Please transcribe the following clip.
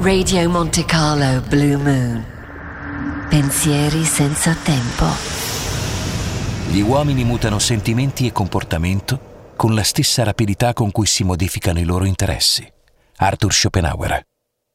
Radio Monte Carlo Blue Moon. Pensieri senza tempo. Gli uomini mutano sentimenti e comportamento con la stessa rapidità con cui si modificano i loro interessi. Arthur Schopenhauer.